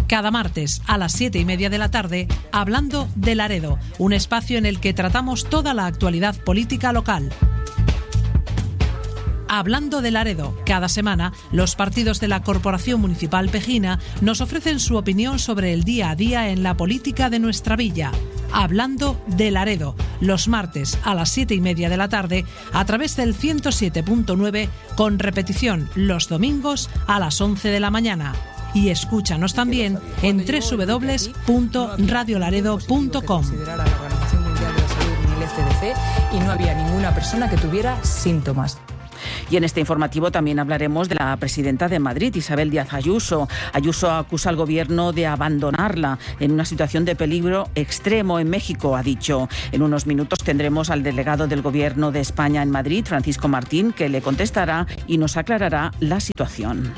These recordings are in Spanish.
Cada martes a las 7:30 de la tarde, Hablando de Laredo, un espacio en el que tratamos toda la actualidad política local. Hablando de Laredo, cada semana los partidos de la Corporación Municipal Pejina nos ofrecen su opinión sobre el día a día en la política de nuestra villa. Hablando de Laredo, los martes a las 7:30 de la tarde a través del 107.9, con repetición los domingos a las 11 de la mañana. Y escúchanos también en www.radiolaredo.com. Y no había ninguna persona que tuviera síntomas. Y en este informativo también hablaremos de la presidenta de Madrid, Isabel Díaz Ayuso. Ayuso acusa al gobierno de abandonarla en una situación de peligro extremo en México, ha dicho. En unos minutos tendremos al delegado del gobierno de España en Madrid, Francisco Martín, que le contestará y nos aclarará la situación.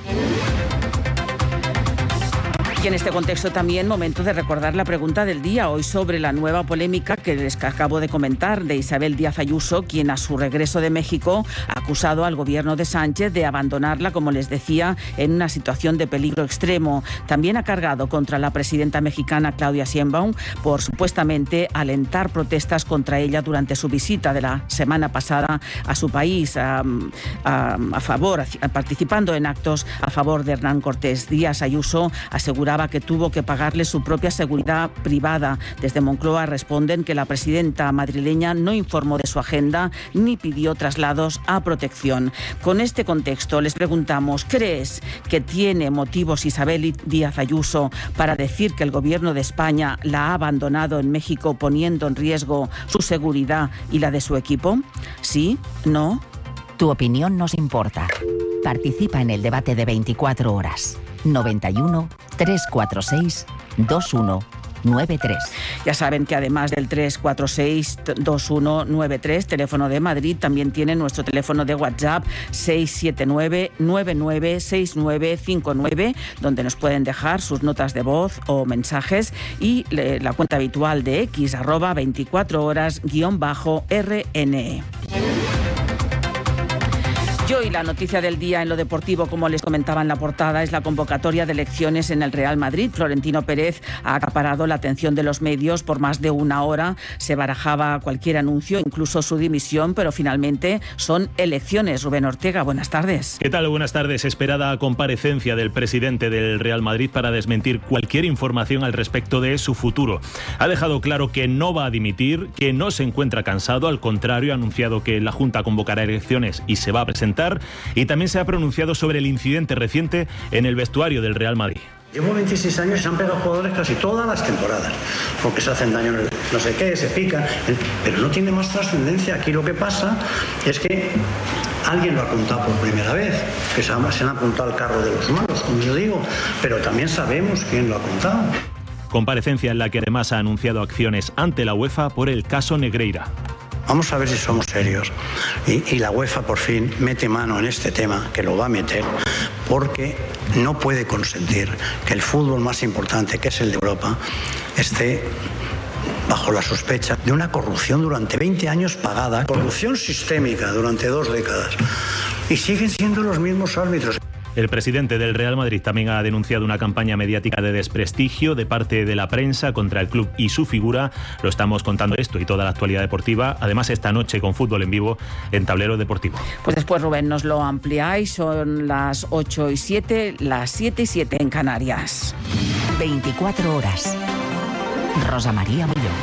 Y en este contexto también momento de recordar la pregunta del día, hoy sobre la nueva polémica que les acabo de comentar de Isabel Díaz Ayuso, quien a su regreso de México ha acusado al gobierno de Sánchez de abandonarla, como les decía, en una situación de peligro extremo. También ha cargado contra la presidenta mexicana Claudia Sheinbaum por supuestamente alentar protestas contra ella durante su visita de la semana pasada a su país, participando en actos a favor de Hernán Cortés. Díaz Ayuso asegura que tuvo que pagarle su propia seguridad privada. Desde Moncloa responden que la presidenta madrileña no informó de su agenda ni pidió traslados a protección. Con este contexto les preguntamos, ¿crees que tiene motivos Isabel Díaz Ayuso para decir que el gobierno de España la ha abandonado en México poniendo en riesgo su seguridad y la de su equipo? ¿Sí? ¿No? Tu opinión nos importa. Participa en el debate de 24 horas. 91 346 2193. Ya saben que además del 346-2193, teléfono de Madrid, también tienen nuestro teléfono de WhatsApp 679-996959, donde nos pueden dejar sus notas de voz o mensajes, y la cuenta habitual de X, @24horas_RNE. Y hoy la noticia del día en lo deportivo, como les comentaba en la portada, es la convocatoria de elecciones en el Real Madrid. Florentino Pérez ha acaparado la atención de los medios por más de una hora. Se barajaba cualquier anuncio, incluso su dimisión, pero finalmente son elecciones. Rubén Ortega, buenas tardes. ¿Qué tal? Buenas tardes. Esperada comparecencia del presidente del Real Madrid para desmentir cualquier información al respecto de su futuro. Ha dejado claro que no va a dimitir, que no se encuentra cansado, al contrario, ha anunciado que la Junta convocará elecciones y se va a presentar. Y también se ha pronunciado sobre el incidente reciente en el vestuario del Real Madrid. Llevo 26 años y se han pegado jugadores casi todas las temporadas, porque se hacen daño en el no sé qué, se pican, pero no tiene más trascendencia. Aquí lo que pasa es que alguien lo ha contado por primera vez, que se han apuntado al carro de los malos, como yo digo, pero también sabemos quién lo ha contado. Comparecencia en la que además ha anunciado acciones ante la UEFA por el caso Negreira. Vamos a ver si somos serios. Y la UEFA por fin mete mano en este tema, que lo va a meter, porque no puede consentir que el fútbol más importante, que es el de Europa, esté bajo la sospecha de una corrupción durante 20 años pagada, corrupción sistémica durante 2 décadas. Y siguen siendo los mismos árbitros. El presidente del Real Madrid también ha denunciado una campaña mediática de desprestigio de parte de la prensa contra el club y su figura. Lo estamos contando esto y toda la actualidad deportiva. Además, esta noche con fútbol en vivo en Tablero Deportivo. Pues después, Rubén, nos lo ampliáis. Son las 8:07, las 7:07 en Canarias. 24 horas. Rosa María Mollón.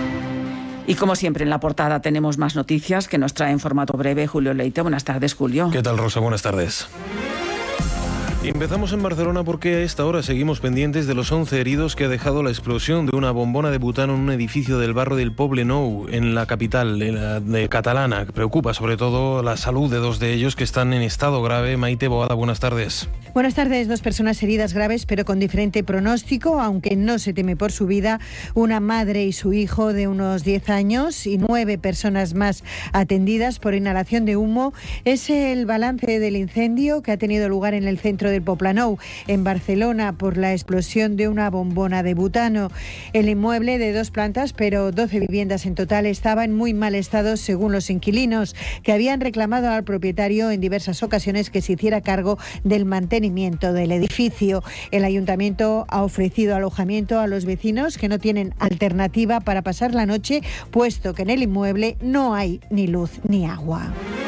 Y como siempre en la portada tenemos más noticias que nos trae en formato breve Julio Leite. Buenas tardes, Julio. ¿Qué tal, Rosa? Buenas tardes. Empezamos en Barcelona porque a esta hora seguimos pendientes de los 11 heridos que ha dejado la explosión de una bombona de butano en un edificio del barrio del Poblenou, en la capital de catalana. Preocupa sobre todo la salud de 2 de ellos que están en estado grave. Maite Boada, buenas tardes. Buenas tardes. 2 personas heridas graves pero con diferente pronóstico, aunque no se teme por su vida. Una madre y su hijo de unos 10 años y 9 personas más atendidas por inhalación de humo. Es el balance del incendio que ha tenido lugar en el centro del Poblenou, en Barcelona, por la explosión de una bombona de butano. El inmueble, de 2 plantas, pero 12 viviendas en total, estaba en muy mal estado según los inquilinos, que habían reclamado al propietario en diversas ocasiones que se hiciera cargo del mantenimiento del edificio. El ayuntamiento ha ofrecido alojamiento a los vecinos que no tienen alternativa para pasar la noche, puesto que en el inmueble no hay ni luz ni agua.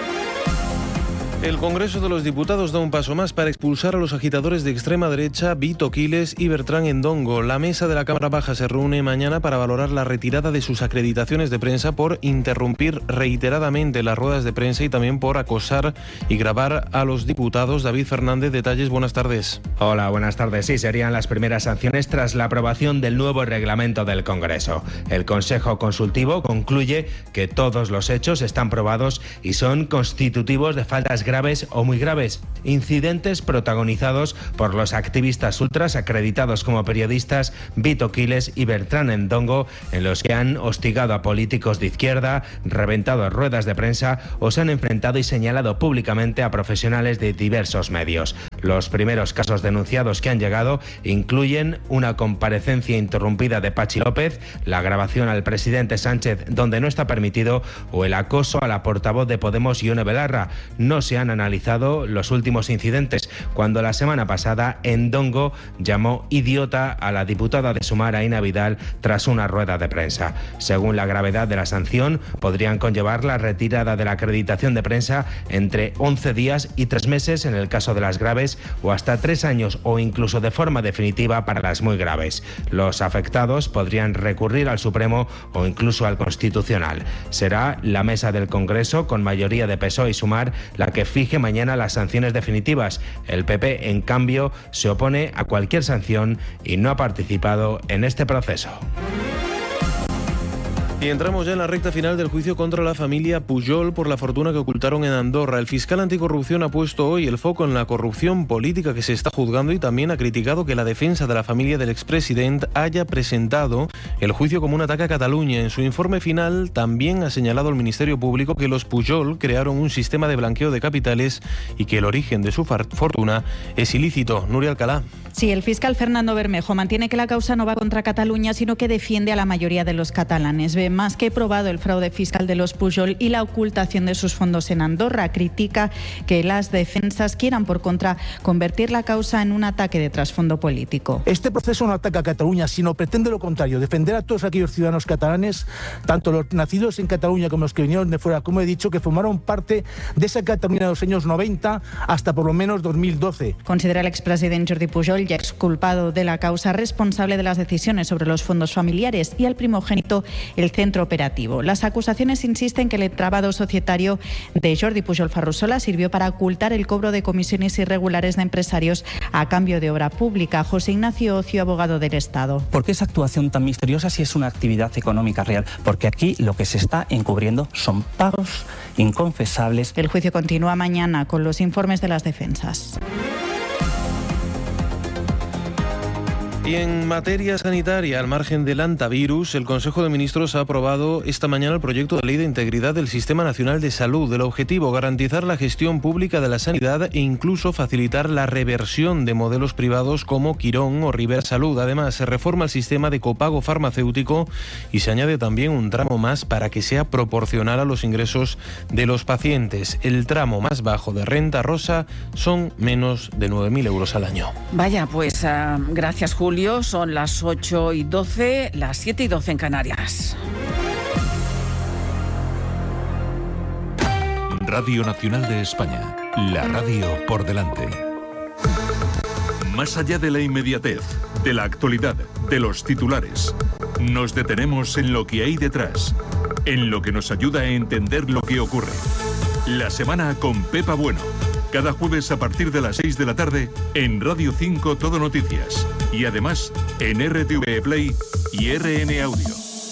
El Congreso de los Diputados da un paso más para expulsar a los agitadores de extrema derecha Vito Quiles y Bertrán Endongo. La mesa de la Cámara Baja se reúne mañana para valorar la retirada de sus acreditaciones de prensa por interrumpir reiteradamente las ruedas de prensa y también por acosar y grabar a los diputados. David Fernández, detalles, buenas tardes. Hola, buenas tardes. Sí, serían las primeras sanciones tras la aprobación del nuevo reglamento del Congreso. El Consejo Consultivo concluye que todos los hechos están probados y son constitutivos de faltas graves o muy graves, incidentes protagonizados por los activistas ultras acreditados como periodistas Vito Quiles y Bertrán Endongo, en los que han hostigado a políticos de izquierda, reventado ruedas de prensa o se han enfrentado y señalado públicamente a profesionales de diversos medios. Los primeros casos denunciados que han llegado incluyen una comparecencia interrumpida de Pachi López, la grabación al presidente Sánchez donde no está permitido o el acoso a la portavoz de Podemos, Ione Belarra. No se han analizado los últimos incidentes, cuando la semana pasada Endongo llamó idiota a la diputada de Sumar, Aina Vidal, tras una rueda de prensa. Según la gravedad de la sanción, podrían conllevar la retirada de la acreditación de prensa entre 11 días y 3 meses en el caso de las graves, o hasta 3 años o incluso de forma definitiva para las muy graves. Los afectados podrían recurrir al Supremo o incluso al Constitucional. Será la mesa del Congreso, con mayoría de PSOE y Sumar, la que fije mañana las sanciones definitivas. El PP, en cambio, se opone a cualquier sanción y no ha participado en este proceso. Y entramos ya en la recta final del juicio contra la familia Pujol por la fortuna que ocultaron en Andorra. El fiscal anticorrupción ha puesto hoy el foco en la corrupción política que se está juzgando y también ha criticado que la defensa de la familia del expresidente haya presentado el juicio como un ataque a Cataluña. En su informe final también ha señalado el Ministerio Público que los Pujol crearon un sistema de blanqueo de capitales y que el origen de su fortuna es ilícito. Nuria Alcalá. Sí, el fiscal Fernando Bermejo mantiene que la causa no va contra Cataluña, sino que defiende a la mayoría de los catalanes. Ve más que probado el fraude fiscal de los Pujol y la ocultación de sus fondos en Andorra. Critica que las defensas quieran, por contra, convertir la causa en un ataque de trasfondo político. Este proceso no ataca a Cataluña, sino pretende lo contrario, defender a todos aquellos ciudadanos catalanes, tanto los nacidos en Cataluña como los que vinieron de fuera, como he dicho, que formaron parte de esa Cataluña de los años 90 hasta por lo menos 2012. Considera el expresidente Jordi Pujol, ya exculpado de la causa, responsable de las decisiones sobre los fondos familiares, y al primogénito el centro operativo. Las acusaciones insisten que el entramado societario de Jordi Pujol Ferrusola sirvió para ocultar el cobro de comisiones irregulares de empresarios a cambio de obra pública. José Ignacio Ocio, abogado del Estado. ¿Por qué esa actuación tan misteriosa si es una actividad económica real? Porque aquí lo que se está encubriendo son pagos inconfesables. El juicio continúa mañana con los informes de las defensas. Y en materia sanitaria, al margen del antivirus, el Consejo de Ministros ha aprobado esta mañana el proyecto de Ley de Integridad del Sistema Nacional de Salud. El objetivo, garantizar la gestión pública de la sanidad e incluso facilitar la reversión de modelos privados como Quirón o Rivera Salud. Además, se reforma el sistema de copago farmacéutico y se añade también un tramo más para que sea proporcional a los ingresos de los pacientes. El tramo más bajo de renta rosa son menos de 9.000 euros al año. Vaya, pues gracias, Julio. Son las 8:12, las 7:12 en Canarias. Radio Nacional de España, la radio por delante. Más allá de la inmediatez, de la actualidad, de los titulares, nos detenemos en lo que hay detrás, en lo que nos ayuda a entender lo que ocurre. La semana con Pepa Bueno. Cada jueves a partir de las 6 de la tarde en Radio 5 Todo Noticias. Y además en RTV Play y RN Audio.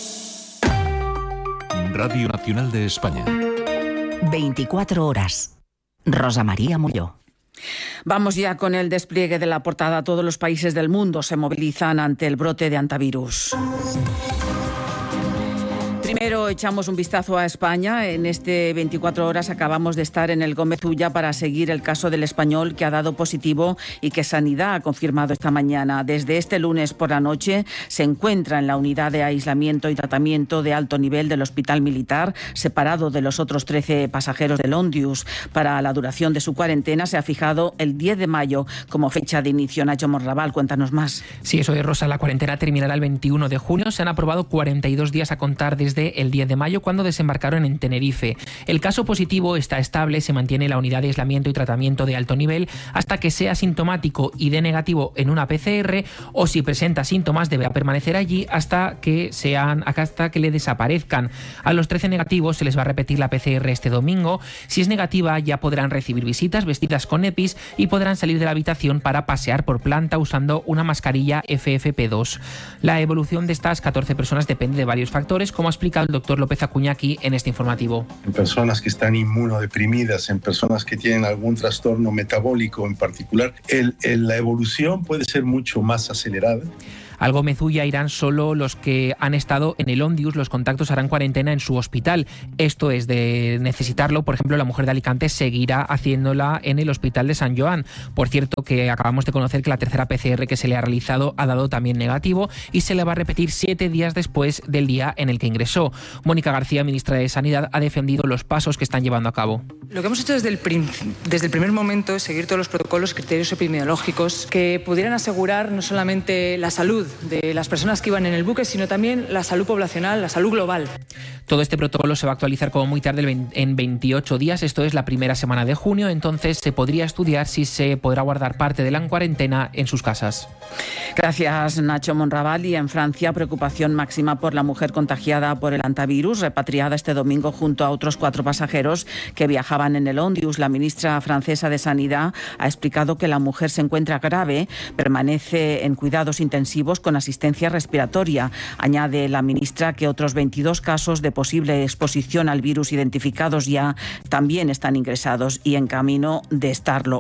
Radio Nacional de España. 24 horas. Rosa María Molló. Vamos ya con el despliegue de la portada. Todos los países del mundo se movilizan ante el brote de antivirus. Primero echamos un vistazo a España. En este 24 horas acabamos de estar en el Gómez Ulla para seguir el caso del español que ha dado positivo y que Sanidad ha confirmado esta mañana. Desde este lunes por la noche se encuentra en la unidad de aislamiento y tratamiento de alto nivel del Hospital Militar, separado de los otros 13 pasajeros del Ondius. Para la duración de su cuarentena se ha fijado el 10 de mayo como fecha de inicio. Nacho Monraval, cuéntanos más. Sí, eso es, Rosa. La cuarentena terminará el 21 de junio. Se han aprobado 42 días a contar desde el 10 de mayo, cuando desembarcaron en Tenerife. El caso positivo está estable, se mantiene en la unidad de aislamiento y tratamiento de alto nivel hasta que sea sintomático y dé negativo en una PCR, o si presenta síntomas deberá permanecer allí hasta que le desaparezcan. A los 13 negativos se les va a repetir la PCR este domingo. Si es negativa, ya podrán recibir visitas vestidas con EPIs y podrán salir de la habitación para pasear por planta usando una mascarilla FFP2. La evolución de estas 14 personas depende de varios factores, como ha explicado el doctor López Acuña aquí en este informativo. En personas que están inmunodeprimidas, en personas que tienen algún trastorno metabólico en particular, la evolución puede ser mucho más acelerada. Al Gómez Ulla irán solo los que han estado en el Ondius. Los contactos harán cuarentena en su hospital. Esto es, de necesitarlo, por ejemplo, la mujer de Alicante seguirá haciéndola en el Hospital de San Joan. Por cierto, que acabamos de conocer que la tercera PCR que se le ha realizado ha dado también negativo y se le va a repetir 7 días después del día en el que ingresó. Mónica García, ministra de Sanidad, ha defendido los pasos que están llevando a cabo. Lo que hemos hecho desde el primer momento es seguir todos los protocolos, criterios epidemiológicos que pudieran asegurar no solamente la salud de las personas que iban en el buque, sino también la salud poblacional, la salud global. Todo este protocolo se va a actualizar como muy tarde en 28 días, esto es la primera semana de junio, entonces se podría estudiar si se podrá guardar parte de la cuarentena en sus casas. Gracias, Nacho Monraval. Y en Francia, preocupación máxima por la mujer contagiada por el hantavirus, repatriada este domingo junto a otros 4 pasajeros que viajaban en el Ondius. La ministra francesa de Sanidad ha explicado que la mujer se encuentra grave, permanece en cuidados intensivos con asistencia respiratoria. Añade la ministra que otros 22 casos de posible exposición al virus identificados ya también están ingresados y en camino de estarlo.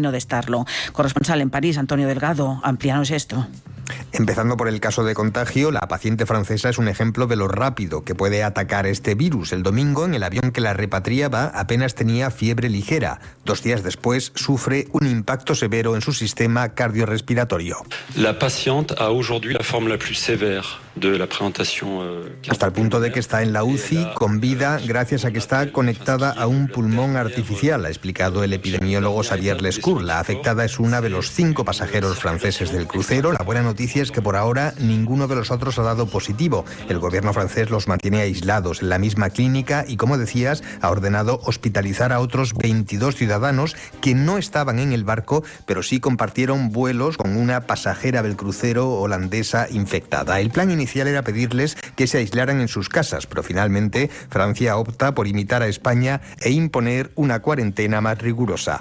Corresponsal en París, Antonio Delgado, amplíanos esto. Empezando por el caso de contagio, la paciente francesa es un ejemplo de lo rápido que puede atacar este virus. El domingo, en el avión que la repatriaba, apenas tenía fiebre ligera. 2 días después, sufre un impacto severo en su sistema cardiorrespiratorio. La paciente a aujourd'hui la forme la plus sévère de la présentation. Hasta el punto de que está en la UCI con vida gracias a que está conectada a un pulmón artificial, ha explicado el epidemiólogo Xavier Lescour. La afectada es una de los 5 pasajeros franceses del crucero. La buena noticia es que por ahora ninguno de los otros ha dado positivo. El gobierno francés los mantiene aislados en la misma clínica y, como decías, ha ordenado hospitalizar a otros 22 ciudadanos que no estaban en el barco, pero sí compartieron vuelos con una pasajera del crucero holandesa infectada. El plan inicial era pedirles que se aislaran en sus casas, pero finalmente Francia opta por imitar a España e imponer una cuarentena más rigurosa.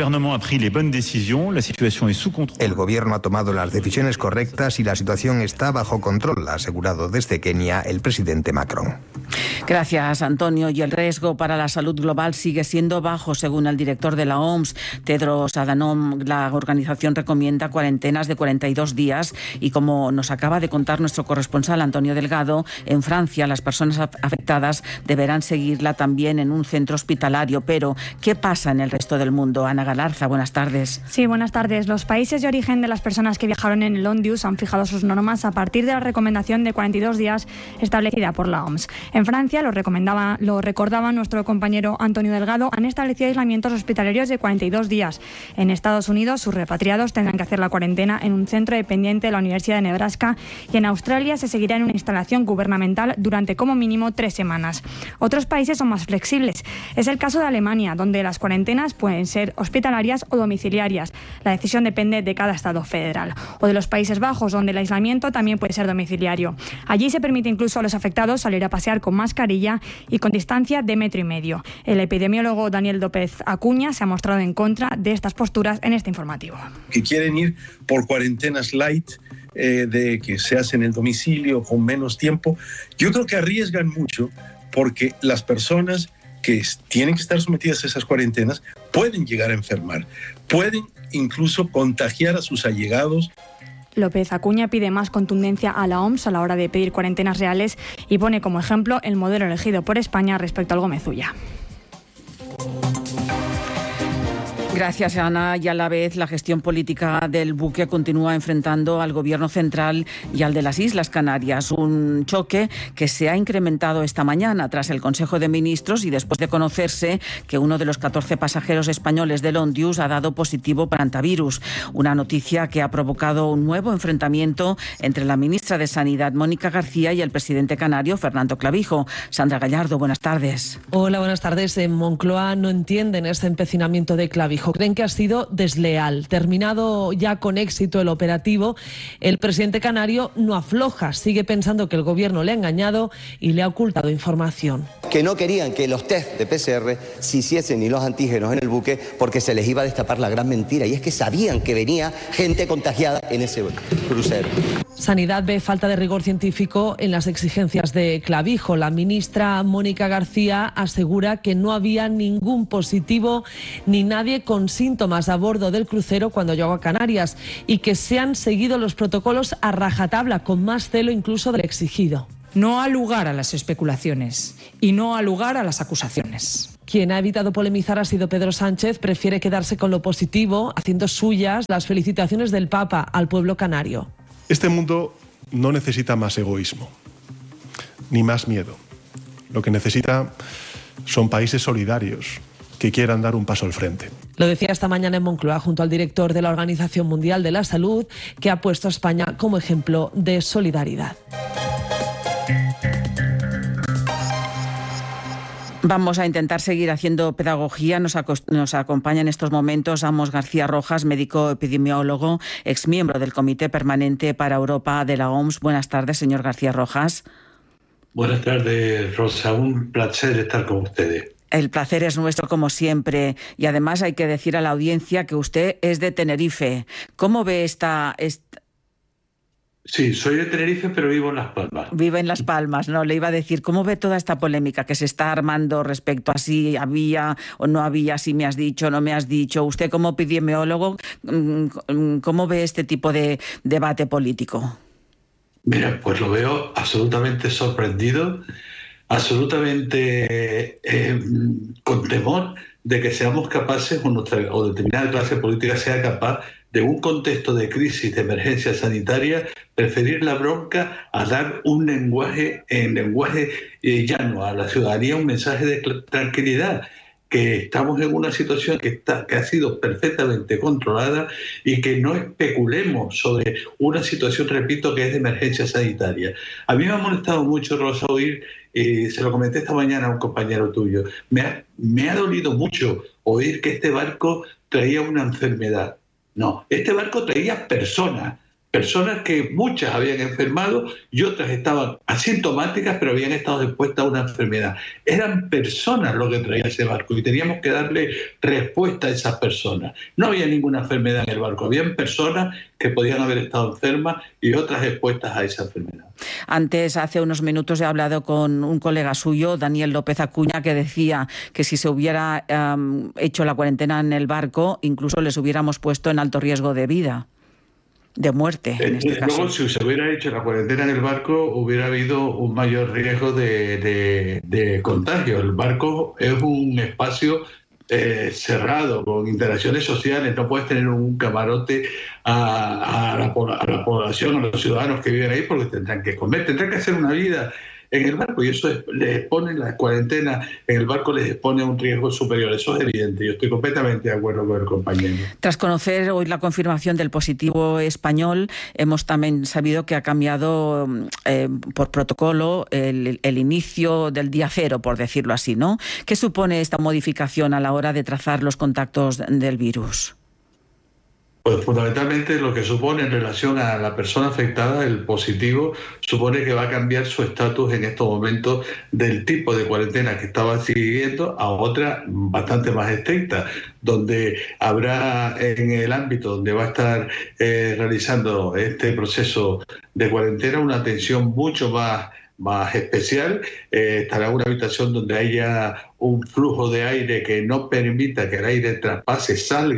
El gobierno ha tomado las decisiones correctas y la situación está bajo control, ha asegurado desde Kenia el presidente Macron. Gracias, Antonio. Y el riesgo para la salud global sigue siendo bajo, según el director de la OMS, Tedros Adhanom. La organización recomienda cuarentenas de 42 días y, como nos acaba de contar nuestro corresponsal Antonio Delgado, en Francia las personas afectadas deberán seguirla también en un centro hospitalario. Pero, ¿qué pasa en el resto del mundo? Ana Galarza, buenas tardes. Sí, buenas tardes. Los países de origen de las personas que viajaron en el Ondius han fijado sus normas a partir de la recomendación de 42 días establecida por la OMS. En Francia, lo recordaba nuestro compañero Antonio Delgado, han establecido aislamientos hospitalarios de 42 días. En Estados Unidos, sus repatriados tendrán que hacer la cuarentena en un centro dependiente de la Universidad de Nebraska, y en Australia se seguirá en una instalación gubernamental durante como mínimo 3 semanas. Otros países son más flexibles. Es el caso de Alemania, donde las cuarentenas pueden ser hospitalarias o domiciliarias. La decisión depende de cada estado federal. O de los Países Bajos, donde el aislamiento también puede ser domiciliario. Allí se permite incluso a los afectados salir a pasear con mascarilla y con distancia de 1,5 metros. El epidemiólogo Daniel López Acuña se ha mostrado en contra de estas posturas en este informativo. Que quieren ir por cuarentenas light, de que se hacen en el domicilio con menos tiempo. Yo creo que arriesgan mucho porque las personas que tienen que estar sometidas a esas cuarentenas pueden llegar a enfermar, pueden incluso contagiar a sus allegados. López Acuña pide más contundencia a la OMS a la hora de pedir cuarentenas reales y pone como ejemplo el modelo elegido por España respecto al Gómez Ulla. Gracias, Ana. Y a la vez la gestión política del buque continúa enfrentando al Gobierno central y al de las Islas Canarias. Un choque que se ha incrementado esta mañana tras el Consejo de Ministros y después de conocerse que uno de los 14 pasajeros españoles del Ondius ha dado positivo para hantavirus. Una noticia que ha provocado un nuevo enfrentamiento entre la ministra de Sanidad, Mónica García, y el presidente canario, Fernando Clavijo. Sandra Gallardo, buenas tardes. Hola, buenas tardes. En Moncloa no entienden este empecinamiento de Clavijo. Creen que ha sido desleal. Terminado ya con éxito el operativo, el presidente canario no afloja. Sigue pensando que el gobierno le ha engañado y le ha ocultado información. Que no querían que los test de PCR se hiciesen ni los antígenos en el buque porque se les iba a destapar la gran mentira. Y es que sabían que venía gente contagiada en ese crucero. Sanidad ve falta de rigor científico en las exigencias de Clavijo. La ministra Mónica García asegura que no había ningún positivo ni nadie con síntomas a bordo del crucero cuando llegó a Canarias y que se han seguido los protocolos a rajatabla, con más celo incluso del exigido. No ha lugar a las especulaciones y no ha lugar a las acusaciones. Quien ha evitado polemizar ha sido Pedro Sánchez. Prefiere quedarse con lo positivo, haciendo suyas las felicitaciones del Papa al pueblo canario. Este mundo no necesita más egoísmo, ni más miedo. Lo que necesita son países solidarios que quieran dar un paso al frente. Lo decía esta mañana en Moncloa junto al director de la Organización Mundial de la Salud, que ha puesto a España como ejemplo de solidaridad. Vamos a intentar seguir haciendo pedagogía. Nos acompaña en estos momentos Amos García Rojas, médico epidemiólogo, exmiembro del Comité Permanente para Europa de la OMS. Buenas tardes, señor García Rojas. Buenas tardes, Rosa. Un placer estar con ustedes. El placer es nuestro, como siempre. Y además hay que decir a la audiencia que usted es de Tenerife. ¿Cómo ve esta... Sí, soy de Tenerife, pero vivo en Las Palmas. Vive en Las Palmas, ¿no? Le iba a decir, ¿cómo ve toda esta polémica que se está armando respecto a si había o no había, si me has dicho o no me has dicho? Usted, como epidemiólogo, ¿cómo ve este tipo de debate político? Mira, pues lo veo absolutamente sorprendido, absolutamente con temor de que seamos capaces, o determinada clase política sea capaz, de un contexto de crisis, de emergencia sanitaria, preferir la bronca a dar un lenguaje llano a la ciudadanía, un mensaje de tranquilidad, que estamos en una situación que ha sido perfectamente controlada y que no especulemos sobre una situación, repito, que es de emergencia sanitaria. A mí me ha molestado mucho, Rosa, oír, se lo comenté esta mañana a un compañero tuyo, me ha dolido mucho oír que este barco traía una enfermedad. No, este barco traía personas que muchas habían enfermado y otras estaban asintomáticas, pero habían estado expuestas a una enfermedad. Eran personas lo que traía ese barco y teníamos que darle respuesta a esas personas. No había ninguna enfermedad en el barco, habían personas que podían haber estado enfermas y otras expuestas a esa enfermedad. Antes, hace unos minutos, he hablado con un colega suyo, Daniel López Acuña, que decía que si se hubiera hecho la cuarentena en el barco, incluso les hubiéramos puesto en alto riesgo de vida. De muerte, en este caso. Luego, si se hubiera hecho la cuarentena en el barco, hubiera habido un mayor riesgo de contagio. El barco es un espacio cerrado, con interacciones sociales. No puedes tener un camarote a la población, a los ciudadanos que viven ahí, porque tendrán que comer, tendrán que hacer una vida en el barco, y eso les expone, la cuarentena en el barco les expone a un riesgo superior. Eso es evidente. Yo estoy completamente de acuerdo con el compañero. Tras conocer hoy la confirmación del positivo español, hemos también sabido que ha cambiado por protocolo el inicio del día cero, por decirlo así, ¿no? ¿Qué supone esta modificación a la hora de trazar los contactos del virus? Pues fundamentalmente lo que supone en relación a la persona afectada, el positivo, supone que va a cambiar su estatus en estos momentos del tipo de cuarentena que estaba siguiendo a otra bastante más estricta, donde habrá en el ámbito donde va a estar realizando este proceso de cuarentena una atención mucho más especial. Estará en una habitación donde haya un flujo de aire que no permita que el aire traspase, salga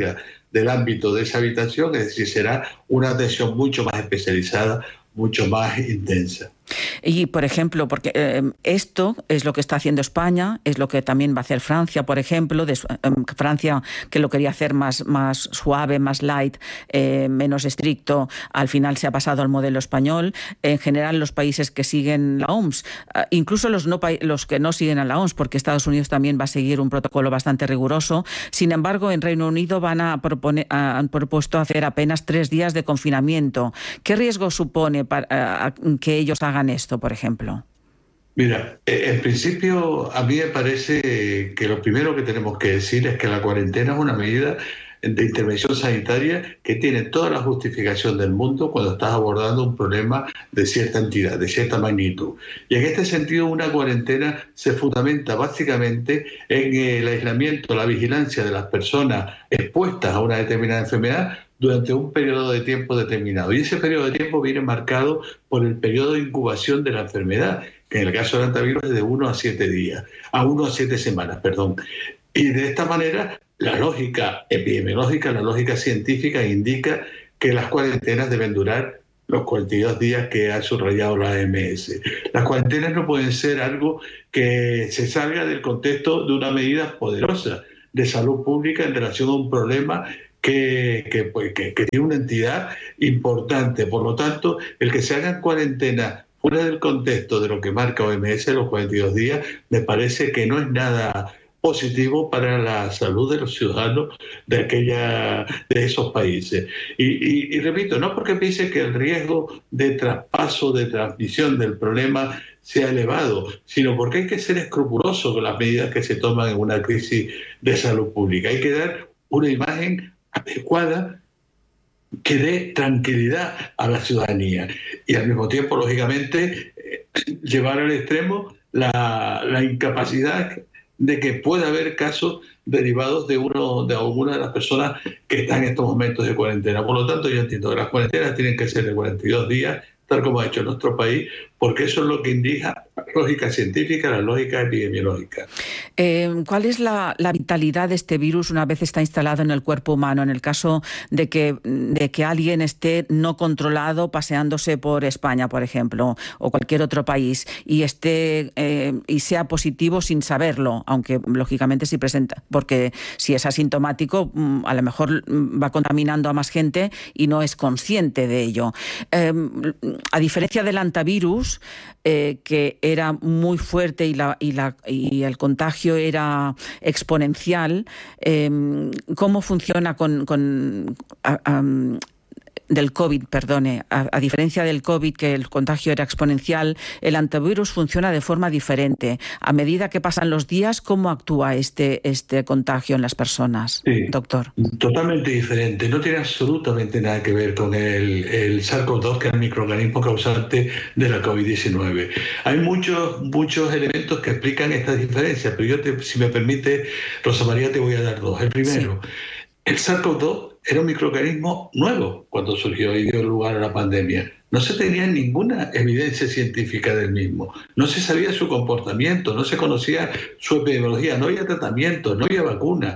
del ámbito de esa habitación, es decir, será una atención mucho más especializada, mucho más intensa. Y, por ejemplo, porque esto es lo que está haciendo España, es lo que también va a hacer Francia, por ejemplo. Francia, que lo quería hacer más suave, más light, menos estricto, al final se ha pasado al modelo español. En general, los países que siguen la OMS, incluso los que no siguen a la OMS, porque Estados Unidos también va a seguir un protocolo bastante riguroso. Sin embargo, en Reino Unido han propuesto hacer apenas 3 días de confinamiento. ¿Qué riesgo supone para que ellos hagan esto, por ejemplo? Mira, en principio a mí me parece que lo primero que tenemos que decir es que la cuarentena es una medida de intervención sanitaria que tiene toda la justificación del mundo cuando estás abordando un problema de cierta entidad, de cierta magnitud. Y en este sentido, una cuarentena se fundamenta básicamente en el aislamiento, la vigilancia de las personas expuestas a una determinada enfermedad durante un periodo de tiempo determinado. Y ese periodo de tiempo viene marcado por el periodo de incubación de la enfermedad, que en el caso del hantavirus es de 1 a 7 días, a 1 a 7 semanas, perdón. Y de esta manera, la lógica epidemiológica, la lógica científica indica que las cuarentenas deben durar los 42 días que ha subrayado la OMS. Las cuarentenas no pueden ser algo que se salga del contexto de una medida poderosa de salud pública en relación a un problema que tiene una entidad importante. Por lo tanto, el que se hagan cuarentena fuera del contexto de lo que marca OMS, los 42 días, me parece que no es nada positivo para la salud de los ciudadanos de esos países. Y repito, no porque piense que el riesgo de traspaso, de transmisión del problema sea elevado, sino porque hay que ser escrupuloso con las medidas que se toman en una crisis de salud pública. Hay que dar una imagen adecuada que dé tranquilidad a la ciudadanía y al mismo tiempo, lógicamente, llevar al extremo la incapacidad de que pueda haber casos derivados de alguna de las personas que están en estos momentos de cuarentena. Por lo tanto, yo entiendo que las cuarentenas tienen que ser de 42 días, tal como ha hecho nuestro país, porque eso es lo que indica la lógica científica, la lógica epidemiológica. ¿Cuál es la vitalidad de este virus una vez está instalado en el cuerpo humano, en el caso de que alguien esté no controlado paseándose por España, por ejemplo, o cualquier otro país, y sea positivo sin saberlo, aunque lógicamente si presenta, porque si es asintomático, a lo mejor va contaminando a más gente y no es consciente de ello? A diferencia del hantavirus, que era muy fuerte y el contagio era exponencial, ¿cómo funciona del COVID, perdone? A diferencia del COVID, que el contagio era exponencial, el hantavirus funciona de forma diferente. A medida que pasan los días, ¿cómo actúa este contagio en las personas, doctor? Totalmente diferente. No tiene absolutamente nada que ver con el SARS-CoV-2, que es el microorganismo causante de la COVID-19. Hay muchos elementos que explican estas diferencias, pero yo, si me permite, Rosa María, te voy a dar 2. El primero, el SARS-CoV-2 era un microorganismo nuevo cuando surgió y dio lugar a la pandemia. No se tenía ninguna evidencia científica del mismo. No se sabía su comportamiento, no se conocía su epidemiología, no había tratamiento, no había vacuna.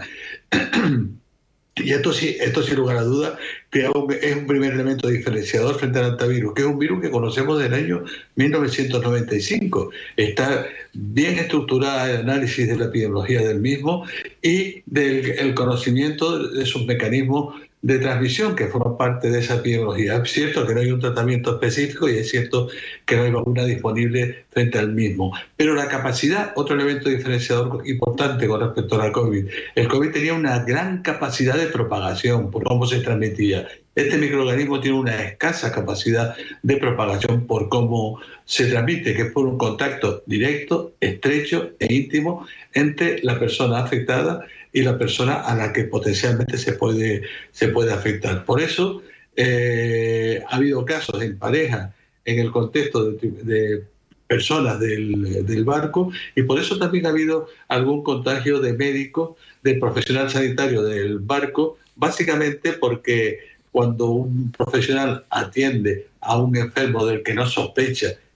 Y esto sin lugar a dudas, es un primer elemento diferenciador frente al hantavirus, que es un virus que conocemos del año 1995. Está bien estructurada el análisis de la epidemiología del mismo y del conocimiento de sus mecanismos de transmisión que forman parte de esa epidemiología. Es cierto que no hay un tratamiento específico y es cierto que no hay vacuna disponible frente al mismo. Pero la capacidad, otro elemento diferenciador importante con respecto a la COVID, el COVID tenía una gran capacidad de propagación por cómo se transmitía. Este microorganismo tiene una escasa capacidad de propagación por cómo se transmite, que es por un contacto directo, estrecho e íntimo entre la persona afectada y la persona a la que potencialmente se puede afectar. Por eso ha habido casos en pareja en el contexto de personas del barco, y por eso también ha habido algún contagio de médicos, de profesional sanitario del barco, básicamente porque cuando un profesional atiende a un enfermo del que no sospecha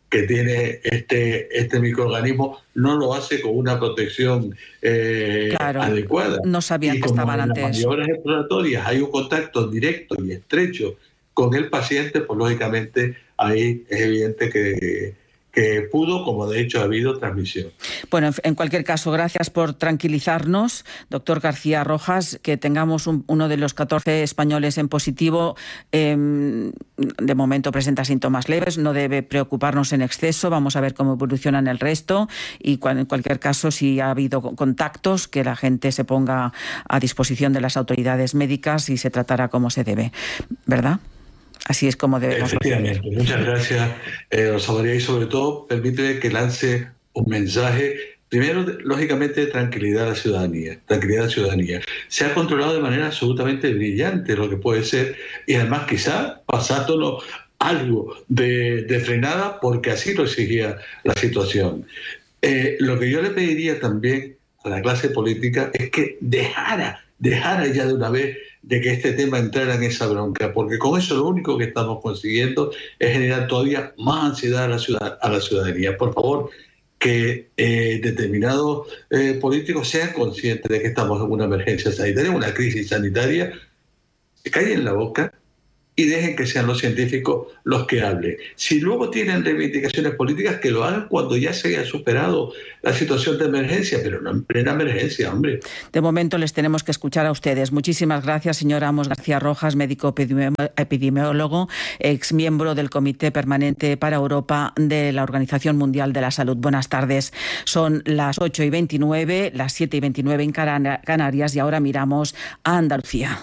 que tiene este microorganismo no lo hace con una protección adecuada. No sabían que estaban antes. En las maniobras exploratorias hay un contacto directo y estrecho con el paciente, pues lógicamente ahí es evidente que pudo, como de hecho ha habido transmisión. Bueno, en cualquier caso, gracias por tranquilizarnos, doctor García Rojas, que tengamos uno de los 14 españoles en positivo. De momento presenta síntomas leves, no debe preocuparnos en exceso, vamos a ver cómo evolucionan el resto y en cualquier caso, si ha habido contactos, que la gente se ponga a disposición de las autoridades médicas y se tratará como se debe, ¿verdad? Así es como debemos proceder. Muchas gracias, Rosa María, y sobre todo permíteme que lance un mensaje, primero, lógicamente, de tranquilidad a la ciudadanía. Se ha controlado de manera absolutamente brillante lo que puede ser, y además quizá pasándonos algo de frenada, porque así lo exigía la situación. Lo que yo le pediría también a la clase política es que dejara ya de una vez de que este tema entrara en esa bronca, porque con eso lo único que estamos consiguiendo es generar todavía más ansiedad a la ciudadanía. Por favor, que determinados políticos sean conscientes de que estamos en una emergencia sanitaria, una crisis sanitaria, se callen la boca y dejen que sean los científicos los que hablen. Si luego tienen reivindicaciones políticas, que lo hagan cuando ya se haya superado la situación de emergencia, pero no en plena emergencia, hombre. De momento les tenemos que escuchar a ustedes. Muchísimas gracias, señor Amos García Rojas, médico epidemiólogo, exmiembro del Comité Permanente para Europa de la Organización Mundial de la Salud. Buenas tardes. Son las 8:29, las 7:29 en Canarias y ahora miramos a Andalucía.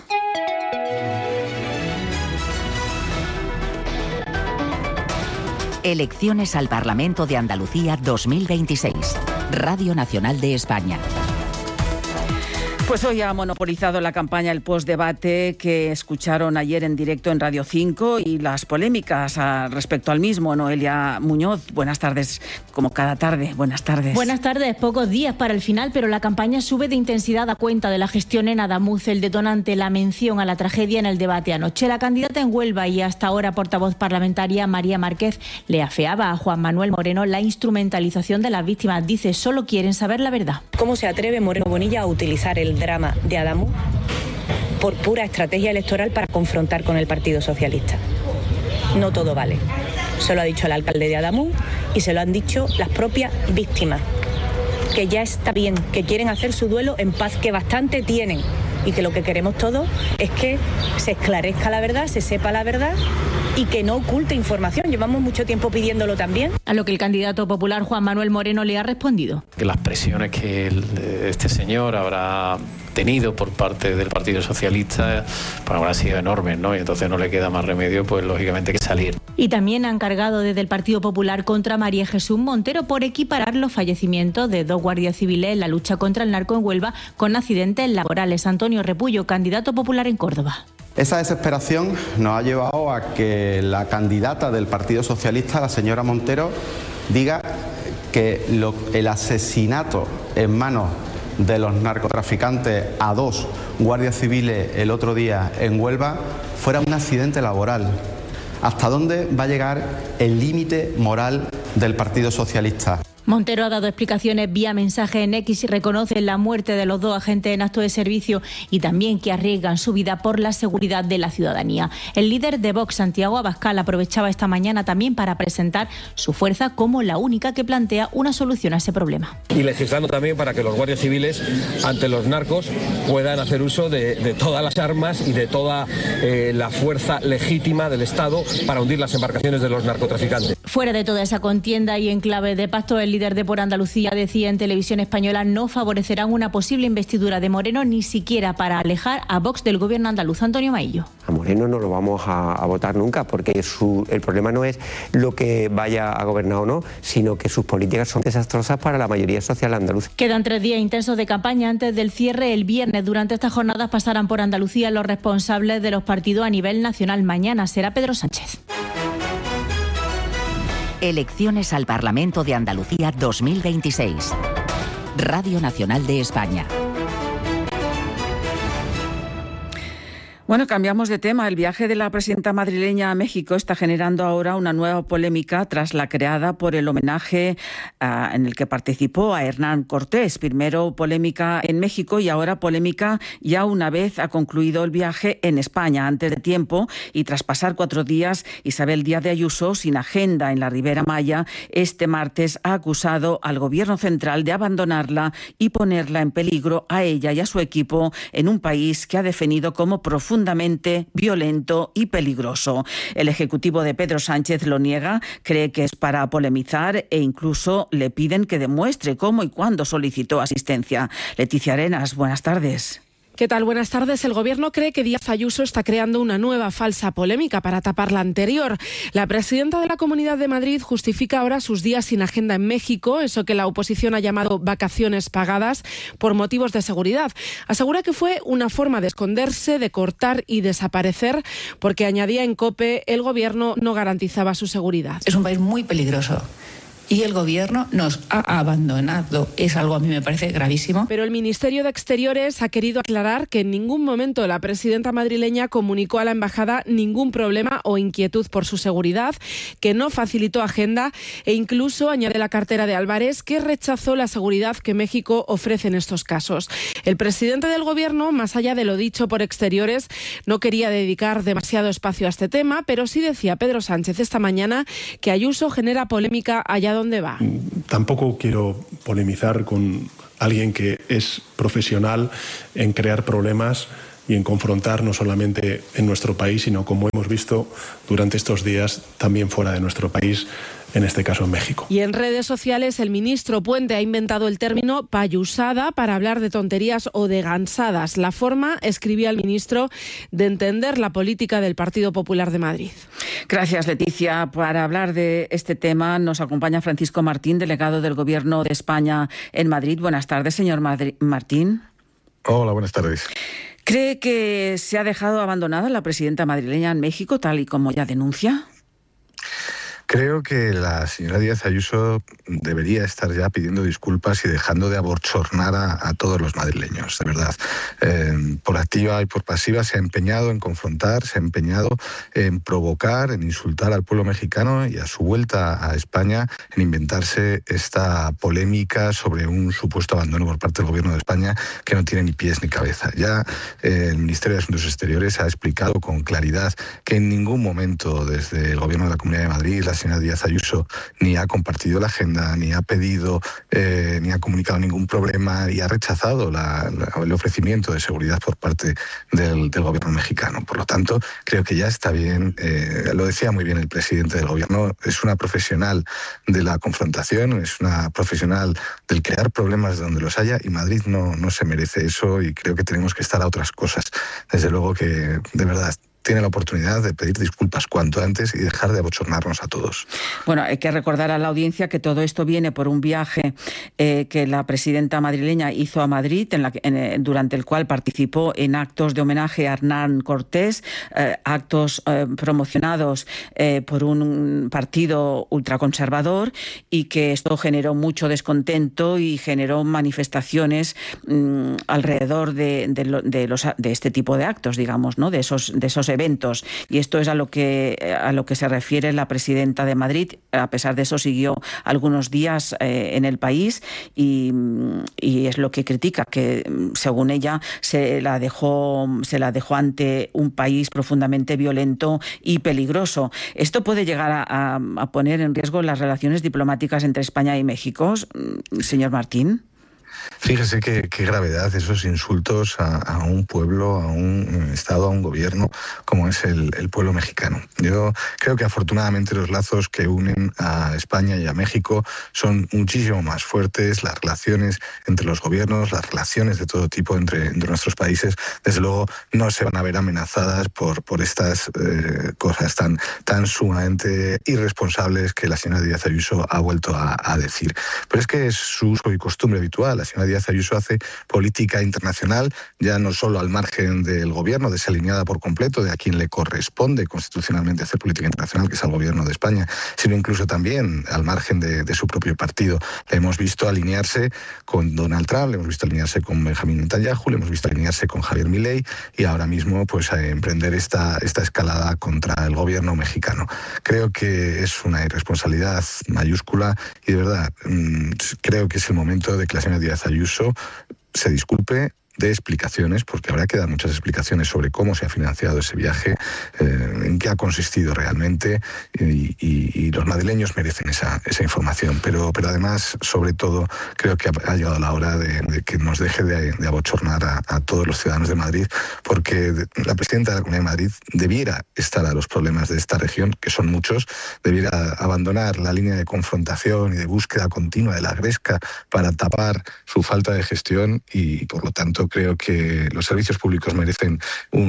Elecciones al Parlamento de Andalucía 2026. Radio Nacional de España. Pues hoy ha monopolizado la campaña el postdebate que escucharon ayer en directo en Radio 5 y las polémicas respecto al mismo. Noelia Muñoz, buenas tardes, como cada tarde. Buenas tardes. Buenas tardes, pocos días para el final, pero la campaña sube de intensidad a cuenta de la gestión en Adamuz, el detonante, la mención a la tragedia en el debate anoche. La candidata en Huelva y hasta ahora portavoz parlamentaria, María Márquez, le afeaba a Juan Manuel Moreno la instrumentalización de las víctimas. Dice, solo quieren saber la verdad. ¿Cómo se atreve Moreno Bonilla a utilizar el drama de Adamuz por pura estrategia electoral para confrontar con el Partido Socialista? No todo vale. Se lo ha dicho el alcalde de Adamuz y se lo han dicho las propias víctimas, que ya está bien, que quieren hacer su duelo en paz, que bastante tienen y que lo que queremos todos es que se esclarezca la verdad, se sepa la verdad y que no oculte información. Llevamos mucho tiempo pidiéndolo también. A lo que el candidato popular Juan Manuel Moreno le ha respondido. Que las presiones que este señor habrá tenido por parte del Partido Socialista pues habrán sido enormes, ¿no? Y entonces no le queda más remedio, pues lógicamente, que salir. Y también han cargado desde el Partido Popular contra María Jesús Montero por equiparar los fallecimientos de 2 guardias civiles en la lucha contra el narco en Huelva con accidentes laborales. Antonio Repullo, candidato popular en Córdoba. Esa desesperación nos ha llevado a que la candidata del Partido Socialista, la señora Montero, diga que el asesinato en manos de los narcotraficantes a 2 guardias civiles el otro día en Huelva fuera un accidente laboral. ¿Hasta dónde va a llegar el límite moral del Partido Socialista? Montero ha dado explicaciones vía mensaje en X y reconoce la muerte de los 2 agentes en acto de servicio y también que arriesgan su vida por la seguridad de la ciudadanía. El líder de Vox, Santiago Abascal, aprovechaba esta mañana también para presentar su fuerza como la única que plantea una solución a ese problema. Y legislando también para que los guardias civiles ante los narcos puedan hacer uso de todas las armas y de toda la fuerza legítima del Estado para hundir las embarcaciones de los narcotraficantes. Fuera de toda esa contienda y en clave de pacto, el líder de Por Andalucía decía en Televisión Española no favorecerán una posible investidura de Moreno ni siquiera para alejar a Vox del gobierno andaluz. Antonio Maillo. A Moreno no lo vamos a votar nunca porque el problema no es lo que vaya a gobernar o no, sino que sus políticas son desastrosas para la mayoría social andaluza. Quedan 3 días intensos de campaña antes del cierre el viernes. Durante estas jornadas pasarán por Andalucía los responsables de los partidos a nivel nacional. Mañana será Pedro Sánchez. Elecciones al Parlamento de Andalucía 2026. Radio Nacional de España. Bueno, cambiamos de tema. El viaje de la presidenta madrileña a México está generando ahora una nueva polémica tras la creada por el homenaje en el que participó a Hernán Cortés. Primero polémica en México y ahora polémica ya una vez ha concluido el viaje en España antes de tiempo, y tras pasar 4 días, Isabel Díaz de Ayuso, sin agenda en la Ribera Maya, este martes ha acusado al Gobierno central de abandonarla y ponerla en peligro a ella y a su equipo en un país que ha definido como profundamente violento y peligroso. El Ejecutivo de Pedro Sánchez lo niega, cree que es para polemizar e incluso le piden que demuestre cómo y cuándo solicitó asistencia. Leticia Arenas, buenas tardes. ¿Qué tal? Buenas tardes. El Gobierno cree que Díaz Ayuso está creando una nueva falsa polémica para tapar la anterior. La presidenta de la Comunidad de Madrid justifica ahora sus días sin agenda en México, eso que la oposición ha llamado vacaciones pagadas, por motivos de seguridad. Asegura que fue una forma de esconderse, de cortar y desaparecer, porque añadía en COPE, el Gobierno no garantizaba su seguridad. Es un país muy peligroso. Y el Gobierno nos ha abandonado. Es algo, a mí me parece gravísimo. Pero el Ministerio de Exteriores ha querido aclarar que en ningún momento la presidenta madrileña comunicó a la embajada ningún problema o inquietud por su seguridad, que no facilitó agenda e incluso, añade la cartera de Álvarez, que rechazó la seguridad que México ofrece en estos casos. El presidente del Gobierno, más allá de lo dicho por Exteriores, no quería dedicar demasiado espacio a este tema, pero sí decía Pedro Sánchez esta mañana que Ayuso genera polémica allá donde va. Tampoco quiero polemizar con alguien que es profesional en crear problemas y en confrontar no solamente en nuestro país, sino, como hemos visto durante estos días, también fuera de nuestro país, en este caso en México. Y en redes sociales el ministro Puente ha inventado el término payusada para hablar de tonterías o de gansadas. La forma, escribía el ministro, de entender la política del Partido Popular de Madrid. Gracias, Leticia. Para hablar de este tema nos acompaña Francisco Martín, delegado del Gobierno de España en Madrid. Buenas tardes, señor Martín. Hola, buenas tardes. ¿Cree que se ha dejado abandonada la presidenta madrileña en México, tal y como ya denuncia? Creo que la señora Díaz Ayuso debería estar ya pidiendo disculpas y dejando de abochornar a todos los madrileños, de verdad. Por activa y por pasiva se ha empeñado en confrontar, se ha empeñado en provocar, en insultar al pueblo mexicano y a su vuelta a España en inventarse esta polémica sobre un supuesto abandono por parte del Gobierno de España que no tiene ni pies ni cabeza. Ya el Ministerio de Asuntos Exteriores ha explicado con claridad que en ningún momento desde el Gobierno de la Comunidad de Madrid la señora Díaz Ayuso ni ha compartido la agenda, ni ha pedido, ni ha comunicado ningún problema y ha rechazado el ofrecimiento de seguridad por parte del Gobierno mexicano. Por lo tanto, creo que ya está bien, lo decía muy bien el presidente del Gobierno, es una profesional de la confrontación, es una profesional del crear problemas donde los haya, y Madrid no se merece eso, y creo que tenemos que estar a otras cosas. Desde luego que, de verdad, tiene la oportunidad de pedir disculpas cuanto antes y dejar de abochornarnos a todos. Bueno, hay que recordar a la audiencia que todo esto viene por un viaje que la presidenta madrileña hizo a Madrid, durante el cual participó en actos de homenaje a Hernán Cortés, actos promocionados por un partido ultraconservador, y que esto generó mucho descontento y generó manifestaciones alrededor de este tipo de actos, digamos, ¿no? de esos eventos, y esto es a lo que se refiere la presidenta de Madrid. A pesar de eso, siguió algunos días en el país y es lo que critica, que según ella se la dejó ante un país profundamente violento y peligroso. ¿Esto puede llegar a poner en riesgo las relaciones diplomáticas entre España y México, señor Martín? Fíjese qué gravedad esos insultos a un pueblo, a un Estado, a un gobierno como es el pueblo mexicano. Yo creo que afortunadamente los lazos que unen a España y a México son muchísimo más fuertes. Las relaciones entre los gobiernos, las relaciones de todo tipo entre nuestros países, desde luego no se van a ver amenazadas por estas cosas tan sumamente irresponsables que la señora Díaz Ayuso ha vuelto a decir. Pero es que es su uso y costumbre habitual. señora Díaz Ayuso hace política internacional, ya no solo al margen del gobierno, desalineada por completo de a quien le corresponde constitucionalmente hacer política internacional, que es al gobierno de España, sino incluso también al margen de su propio partido. Le hemos visto alinearse con Donald Trump, le hemos visto alinearse con Benjamin Netanyahu, le hemos visto alinearse con Javier Milei y ahora mismo pues a emprender esta escalada contra el gobierno mexicano. Creo que es una irresponsabilidad mayúscula y de verdad creo que es el momento de que la señora Díaz Ayuso se disculpe, de explicaciones, porque habrá que dar muchas explicaciones sobre cómo se ha financiado ese viaje, en qué ha consistido realmente, y los madrileños merecen esa información. Pero además, sobre todo, creo que ha llegado la hora de que nos deje de abochornar a todos los ciudadanos de Madrid, porque la presidenta de la Comunidad de Madrid debiera estar a los problemas de esta región, que son muchos, debiera abandonar la línea de confrontación y de búsqueda continua de la gresca para tapar su falta de gestión y, por lo tanto, creo que los servicios públicos merecen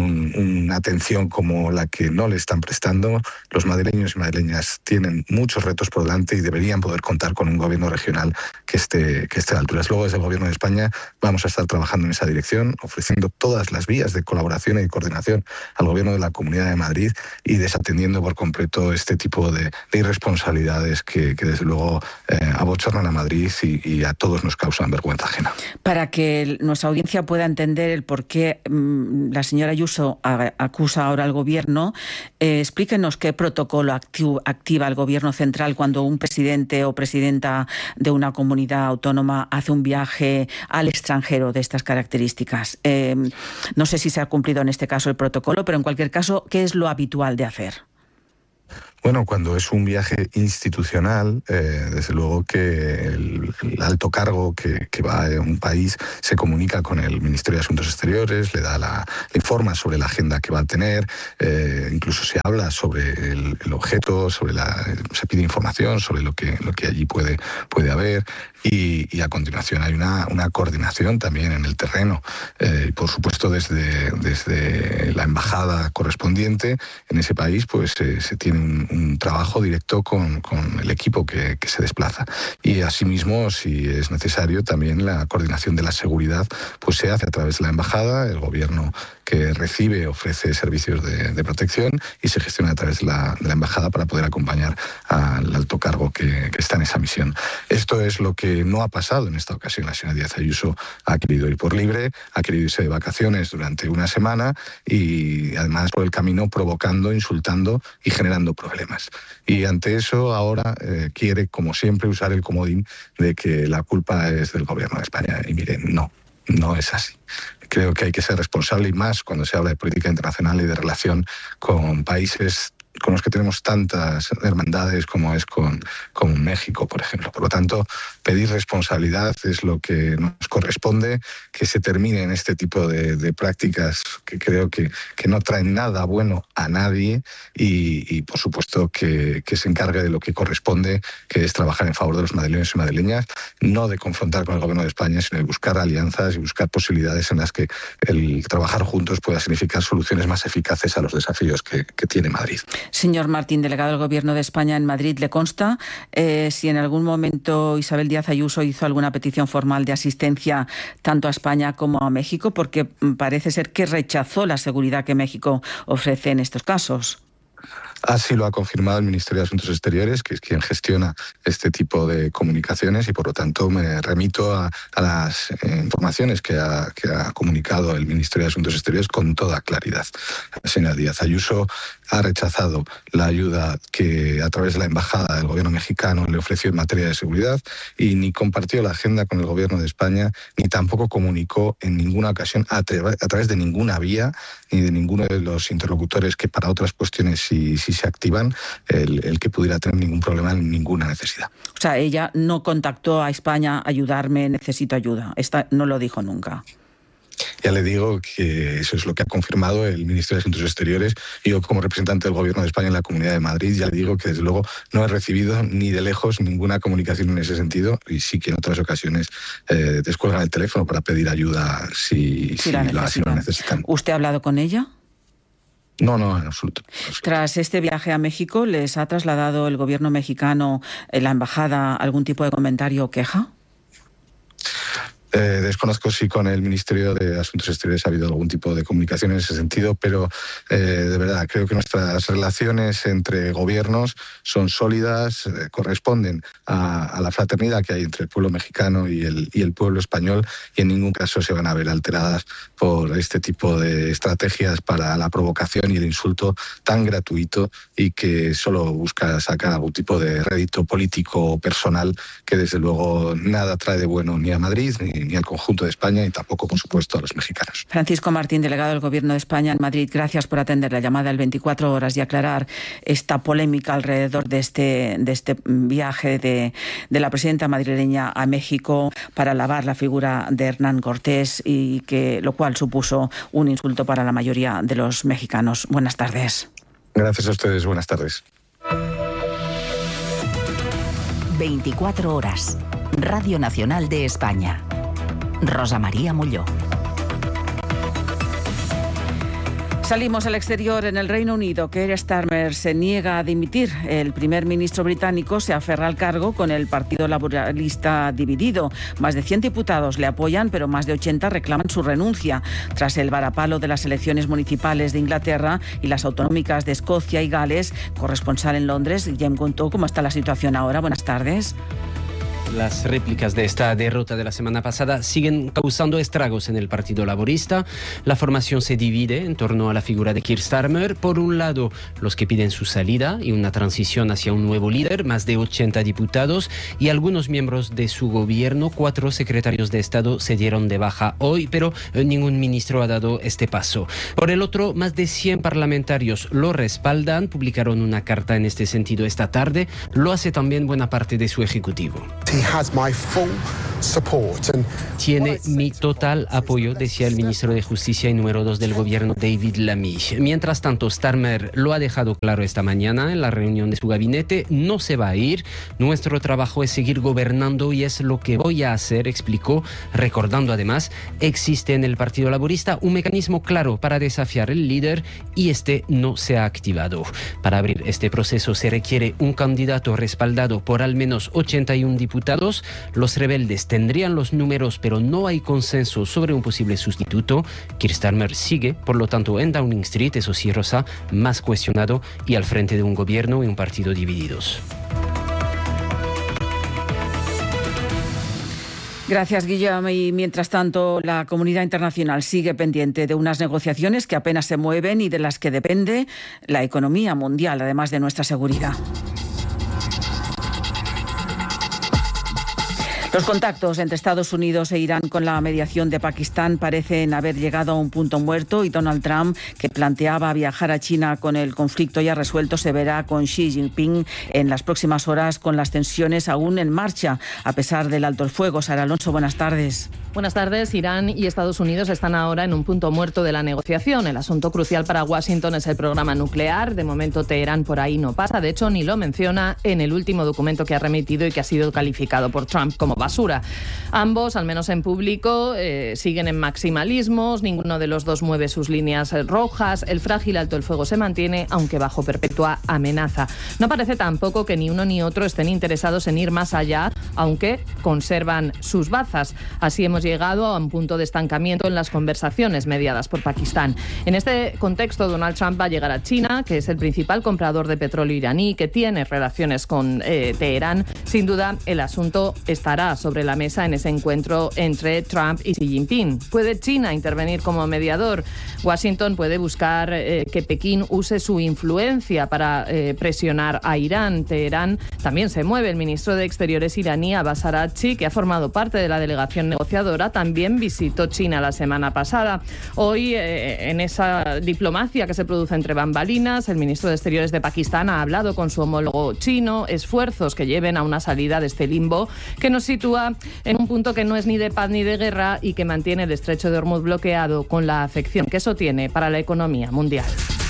una atención como la que no le están prestando. Los madrileños y madrileñas tienen muchos retos por delante y deberían poder contar con un gobierno regional que esté a alturas. Luego, desde el Gobierno de España, vamos a estar trabajando en esa dirección, ofreciendo todas las vías de colaboración y de coordinación al Gobierno de la Comunidad de Madrid y desatendiendo por completo este tipo de irresponsabilidades que desde luego abochornan a Madrid y a todos nos causan vergüenza ajena. Para que nuestra audiencia pueda entender el por qué la señora Ayuso acusa ahora al gobierno, explíquenos qué protocolo activa el gobierno central cuando un presidente o presidenta de una comunidad autónoma hace un viaje al extranjero de estas características. No sé si se ha cumplido en este caso el protocolo, pero en cualquier caso, ¿qué es lo habitual de hacer? Bueno, cuando es un viaje institucional, desde luego que el alto cargo que va a un país se comunica con el Ministerio de Asuntos Exteriores, le informa sobre la agenda que va a tener, incluso se habla sobre el objeto, se pide información sobre lo que allí puede haber. Y a continuación hay una coordinación también en el terreno, por supuesto desde la embajada correspondiente en ese país, pues se tiene un trabajo directo con el equipo que se desplaza. Y asimismo, si es necesario, también la coordinación de la seguridad pues se hace a través de la embajada. El gobierno que recibe ofrece servicios de protección y se gestiona a través de la embajada para poder acompañar al alto cargo que está en esa misión. Esto es lo que no ha pasado en esta ocasión. La señora Díaz Ayuso ha querido ir por libre, ha querido irse de vacaciones durante una semana y además por el camino provocando, insultando y generando problemas. Y ante eso ahora quiere, como siempre, usar el comodín de que la culpa es del gobierno de España. Y miren, no es así. Creo que hay que ser responsable y más cuando se habla de política internacional y de relación con países con los que tenemos tantas hermandades como es con México, por ejemplo. Por lo tanto, pedir responsabilidad es lo que nos corresponde, que se terminen este tipo de prácticas que creo que no traen nada bueno a nadie y por supuesto, que se encargue de lo que corresponde, que es trabajar en favor de los madrileños y madrileñas, no de confrontar con el gobierno de España, sino de buscar alianzas y buscar posibilidades en las que el trabajar juntos pueda significar soluciones más eficaces a los desafíos que tiene Madrid. Señor Martín, delegado del Gobierno de España en Madrid, ¿le consta si en algún momento Isabel Díaz Ayuso hizo alguna petición formal de asistencia tanto a España como a México? Porque parece ser que rechazó la seguridad que México ofrece en estos casos. Así lo ha confirmado el Ministerio de Asuntos Exteriores, que es quien gestiona este tipo de comunicaciones y, por lo tanto, me remito a las informaciones que ha comunicado el Ministerio de Asuntos Exteriores con toda claridad. La señora Díaz Ayuso ha rechazado la ayuda que a través de la Embajada del Gobierno mexicano le ofreció en materia de seguridad y ni compartió la agenda con el Gobierno de España, ni tampoco comunicó en ninguna ocasión a través de ninguna vía ni de ninguno de los interlocutores que para otras cuestiones si se activan, el que pudiera tener ningún problema, ninguna necesidad. O sea, ella no contactó a España, ayudarme, necesito ayuda. Esta no lo dijo nunca. Ya le digo que eso es lo que ha confirmado el Ministerio de Asuntos Exteriores. Y yo, como representante del Gobierno de España en la Comunidad de Madrid, ya le digo que desde luego no he recibido ni de lejos ninguna comunicación en ese sentido y sí que en otras ocasiones descuelgan el teléfono para pedir ayuda si lo necesitan. ¿Usted ha hablado con ella? No, en absoluto. Tras este viaje a México, ¿les ha trasladado el gobierno mexicano, la embajada, algún tipo de comentario o queja? Desconozco si con el Ministerio de Asuntos Exteriores ha habido algún tipo de comunicación en ese sentido, pero de verdad creo que nuestras relaciones entre gobiernos son sólidas, corresponden a la fraternidad que hay entre el pueblo mexicano y el pueblo español, y en ningún caso se van a ver alteradas por este tipo de estrategias para la provocación y el insulto tan gratuito y que solo busca sacar algún tipo de rédito político o personal que desde luego nada trae de bueno ni a Madrid ni al conjunto de España y tampoco, por supuesto, a los mexicanos. Francisco Martín, delegado del Gobierno de España en Madrid, gracias por atender la llamada del 24 horas y aclarar esta polémica alrededor de este viaje de la presidenta madrileña a México para alabar la figura de Hernán Cortés, y que lo cual supuso un insulto para la mayoría de los mexicanos. Buenas tardes. Gracias a ustedes. Buenas tardes. 24 horas. Radio Nacional de España. Rosa María Molló. Salimos al exterior. En el Reino Unido, Keir Starmer se niega a dimitir. El primer ministro británico se aferra al cargo con el Partido Laborista dividido. Más de 100 diputados le apoyan, pero más de 80 reclaman su renuncia. Tras el varapalo de las elecciones municipales de Inglaterra y las autonómicas de Escocia y Gales, corresponsal en Londres, Guillem Contó, ¿cómo está la situación ahora? Buenas tardes. Las réplicas de esta derrota de la semana pasada siguen causando estragos en el Partido Laborista. La formación se divide en torno a la figura de Keir Starmer. Por un lado, los que piden su salida y una transición hacia un nuevo líder, más de 80 diputados y algunos miembros de su gobierno. 4 secretarios de Estado se dieron de baja hoy, pero ningún ministro ha dado este paso. Por el otro, más de 100 parlamentarios lo respaldan. Publicaron una carta en este sentido esta tarde. Lo hace también buena parte de su ejecutivo. Tiene mi total apoyo, decía el ministro de Justicia y número 2 del gobierno, David Lammy. Mientras tanto, Starmer lo ha dejado claro esta mañana en la reunión de su gabinete: no se va a ir. Nuestro trabajo es seguir gobernando y es lo que voy a hacer, explicó, recordando además, existe en el Partido Laborista un mecanismo claro para desafiar al líder y este no se ha activado. Para abrir este proceso se requiere un candidato respaldado por al menos 81 diputados. Los rebeldes tendrían los números, pero no hay consenso sobre un posible sustituto. Keir Starmer sigue, por lo tanto, en Downing Street, eso sí, Rosa, más cuestionado y al frente de un gobierno y un partido divididos. Gracias, Guillaume. Y mientras tanto, la comunidad internacional sigue pendiente de unas negociaciones que apenas se mueven y de las que depende la economía mundial, además de nuestra seguridad. Los contactos entre Estados Unidos e Irán con la mediación de Pakistán parecen haber llegado a un punto muerto, y Donald Trump, que planteaba viajar a China con el conflicto ya resuelto, se verá con Xi Jinping en las próximas horas, con las tensiones aún en marcha, a pesar del alto el fuego. Sara Alonso, buenas tardes. Buenas tardes. Irán y Estados Unidos están ahora en un punto muerto de la negociación. El asunto crucial para Washington es el programa nuclear. De momento, Teherán por ahí no pasa. De hecho, ni lo menciona en el último documento que ha remitido y que ha sido calificado por Trump como basura. Ambos, al menos en público, siguen en maximalismos. Ninguno de los dos mueve sus líneas rojas. El frágil alto el fuego se mantiene, aunque bajo perpetua amenaza. No parece tampoco que ni uno ni otro estén interesados en ir más allá, aunque conservan sus bazas. Así hemos llegado a un punto de estancamiento en las conversaciones mediadas por Pakistán. En este contexto, Donald Trump va a llegar a China, que es el principal comprador de petróleo iraní, que tiene relaciones con Teherán. Sin duda, el asunto estará sobre la mesa en ese encuentro entre Trump y Xi Jinping. ¿Puede China intervenir como mediador? Washington puede buscar que Pekín use su influencia para presionar a Irán. Teherán también se mueve. El ministro de Exteriores iraní, Abbas Araghchi, que ha formado parte de la delegación negociadora, también visitó China la semana pasada. Hoy, en esa diplomacia que se produce entre bambalinas, el ministro de Exteriores de Pakistán ha hablado con su homólogo chino, esfuerzos que lleven a una salida de este limbo que nos sitúa en un punto que no es ni de paz ni de guerra y que mantiene el estrecho de Hormuz bloqueado, con la afección que eso tiene para la economía mundial.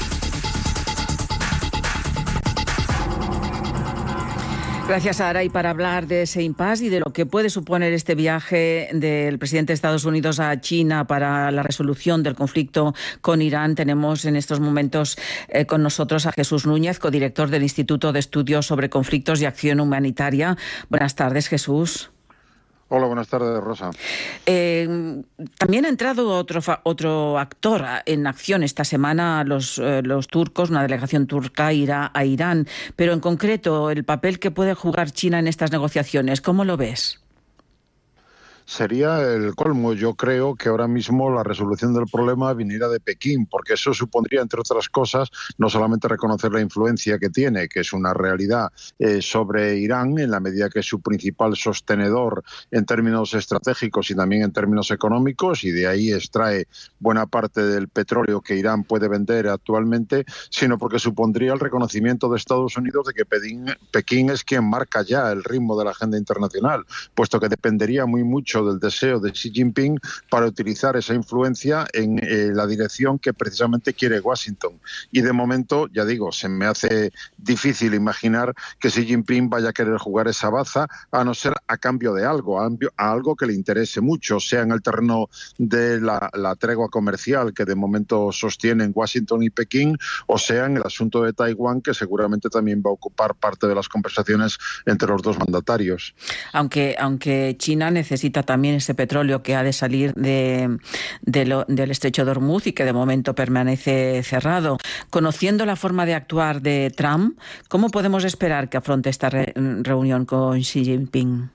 Gracias, Sara. Y para hablar de ese impasse y de lo que puede suponer este viaje del presidente de Estados Unidos a China para la resolución del conflicto con Irán, tenemos en estos momentos con nosotros a Jesús Núñez, codirector del Instituto de Estudios sobre Conflictos y Acción Humanitaria. Buenas tardes, Jesús. Hola, buenas tardes, Rosa. También ha entrado otro actor en acción esta semana, los turcos, una delegación turca irá a Irán, pero en concreto el papel que puede jugar China en estas negociaciones, ¿cómo lo ves? Sería el colmo. Yo creo que ahora mismo la resolución del problema viniera de Pekín, porque eso supondría, entre otras cosas, no solamente reconocer la influencia que tiene, que es una realidad, sobre Irán, en la medida que es su principal sostenedor en términos estratégicos y también en términos económicos, y de ahí extrae buena parte del petróleo que Irán puede vender actualmente, sino porque supondría el reconocimiento de Estados Unidos de que Pekín es quien marca ya el ritmo de la agenda internacional, puesto que dependería muy mucho del deseo de Xi Jinping para utilizar esa influencia en la dirección que precisamente quiere Washington. Y de momento, ya digo, se me hace difícil imaginar que Xi Jinping vaya a querer jugar esa baza, a no ser a cambio de algo, a algo que le interese mucho, sea en el terreno de la tregua comercial que de momento sostienen Washington y Pekín, o sea en el asunto de Taiwán, que seguramente también va a ocupar parte de las conversaciones entre los dos mandatarios. Aunque China necesita también ese petróleo que ha de salir del estrecho de Hormuz y que de momento permanece cerrado. Conociendo la forma de actuar de Trump, ¿cómo podemos esperar que afronte esta reunión con Xi Jinping?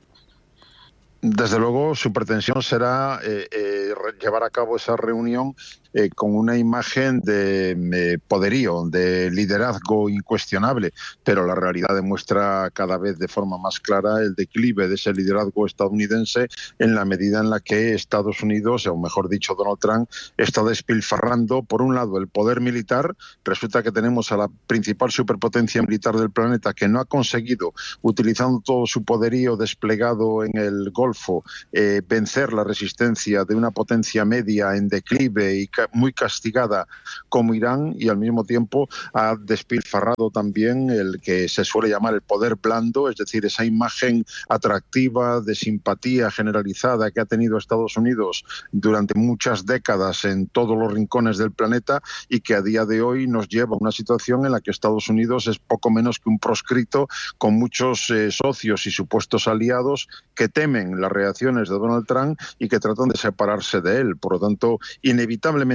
Desde luego, su pretensión será llevar a cabo esa reunión con una imagen de poderío, de liderazgo incuestionable, pero la realidad demuestra cada vez de forma más clara el declive de ese liderazgo estadounidense en la medida en la que Estados Unidos, o mejor dicho Donald Trump, está despilfarrando, por un lado, el poder militar. Resulta que tenemos a la principal superpotencia militar del planeta que no ha conseguido, utilizando todo su poderío desplegado en el Golfo, vencer la resistencia de una potencia media en declive y muy castigada como Irán, y al mismo tiempo ha despilfarrado también el que se suele llamar el poder blando, es decir, esa imagen atractiva de simpatía generalizada que ha tenido Estados Unidos durante muchas décadas en todos los rincones del planeta y que a día de hoy nos lleva a una situación en la que Estados Unidos es poco menos que un proscrito con muchos socios y supuestos aliados que temen las reacciones de Donald Trump y que tratan de separarse de él. Por lo tanto, inevitablemente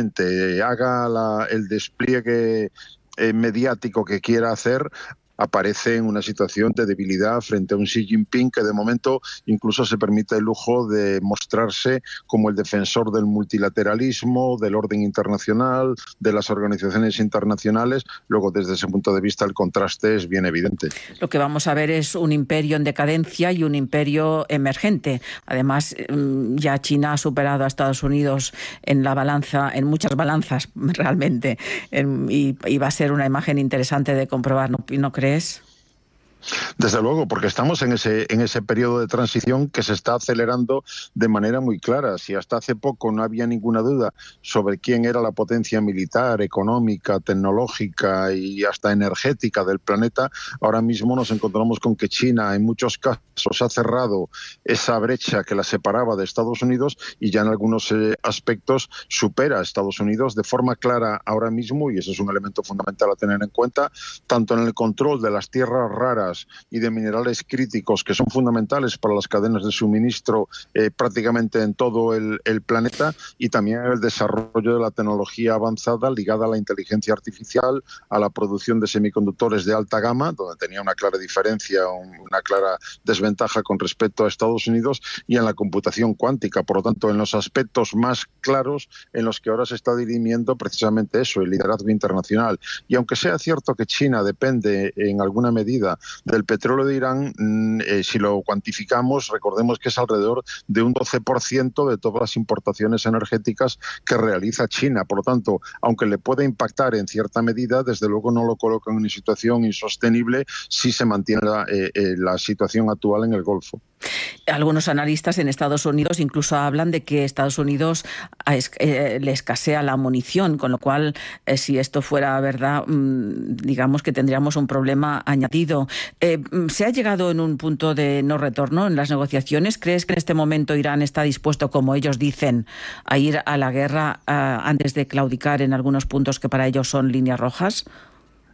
haga el despliegue mediático que quiera hacer, aparece en una situación de debilidad frente a un Xi Jinping que de momento incluso se permite el lujo de mostrarse como el defensor del multilateralismo, del orden internacional, de las organizaciones internacionales. Luego, desde ese punto de vista, el contraste es bien evidente. Lo que vamos a ver es un imperio en decadencia y un imperio emergente. Además, ya China ha superado a Estados Unidos en la balanza, en muchas balanzas realmente, y va a ser una imagen interesante de comprobar, ¿no crees? Desde luego, porque estamos en ese periodo de transición que se está acelerando de manera muy clara. Si hasta hace poco no había ninguna duda sobre quién era la potencia militar, económica, tecnológica y hasta energética del planeta, ahora mismo nos encontramos con que China en muchos casos ha cerrado esa brecha que la separaba de Estados Unidos y ya en algunos aspectos supera a Estados Unidos de forma clara ahora mismo, y eso es un elemento fundamental a tener en cuenta, tanto en el control de las tierras raras y de minerales críticos que son fundamentales para las cadenas de suministro prácticamente en todo el planeta, y también el desarrollo de la tecnología avanzada ligada a la inteligencia artificial, a la producción de semiconductores de alta gama, donde tenía una clara diferencia, una clara desventaja con respecto a Estados Unidos, y en la computación cuántica. Por lo tanto, en los aspectos más claros en los que ahora se está dirimiendo precisamente eso, el liderazgo internacional. Y aunque sea cierto que China depende en alguna medida del petróleo de Irán, si lo cuantificamos, recordemos que es alrededor de un 12% de todas las importaciones energéticas que realiza China. Por lo tanto, aunque le puede impactar en cierta medida, desde luego no lo coloca en una situación insostenible si se mantiene la situación actual en el Golfo. Algunos analistas en Estados Unidos incluso hablan de que Estados Unidos le escasea la munición, con lo cual, si esto fuera verdad, digamos que tendríamos un problema añadido. ¿Se ha llegado en un punto de no retorno en las negociaciones? ¿Crees que en este momento Irán está dispuesto, como ellos dicen, a ir a la guerra antes de claudicar en algunos puntos que para ellos son líneas rojas?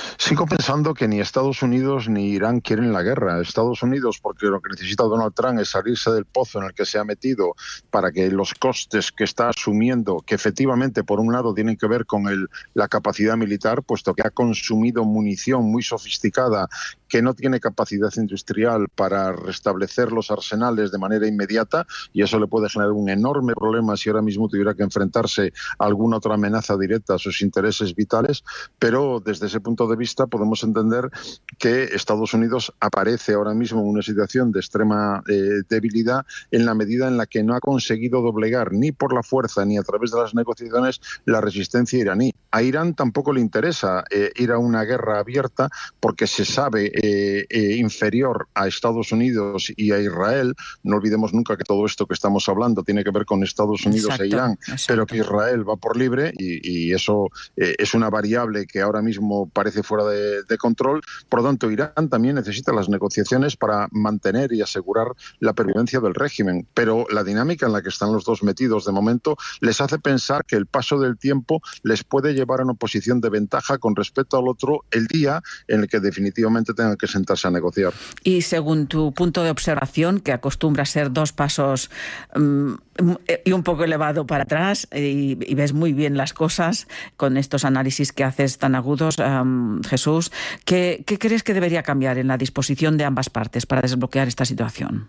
Sigo pensando que ni Estados Unidos ni Irán quieren la guerra. Estados Unidos, porque lo que necesita Donald Trump es salirse del pozo en el que se ha metido para que los costes que está asumiendo, que efectivamente por un lado tienen que ver con la capacidad militar, puesto que ha consumido munición muy sofisticada que no tiene capacidad industrial para restablecer los arsenales de manera inmediata, y eso le puede generar un enorme problema si ahora mismo tuviera que enfrentarse a alguna otra amenaza directa a sus intereses vitales. Pero desde ese punto de vista podemos entender que Estados Unidos aparece ahora mismo en una situación de extrema debilidad en la medida en la que no ha conseguido doblegar ni por la fuerza ni a través de las negociaciones la resistencia iraní. A Irán tampoco le interesa ir a una guerra abierta porque se sabe inferior a Estados Unidos y a Israel. No olvidemos nunca que todo esto que estamos hablando tiene que ver con Estados Unidos e Irán, pero que Israel va por libre y eso es una variable que ahora mismo parece fuera de control. Por lo tanto, Irán también necesita las negociaciones para mantener y asegurar la pervivencia del régimen, pero la dinámica en la que están los dos metidos de momento les hace pensar que el paso del tiempo les puede llevar a una posición de ventaja con respecto al otro el día en el que definitivamente tengan que sentarse a negociar. Y según tu punto de observación, que acostumbra a ser 2 pasos y un poco elevado para atrás, y ves muy bien las cosas con estos análisis que haces tan agudos, Jesús, ¿qué crees que debería cambiar en la disposición de ambas partes para desbloquear esta situación?